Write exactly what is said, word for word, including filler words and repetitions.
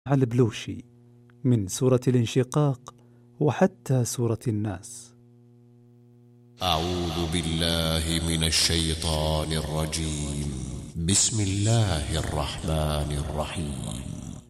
البلوشي من سورة الانشقاق وحتى سورة الناس. أعوذ بالله من الشيطان الرجيم. بسم الله الرحمن الرحيم.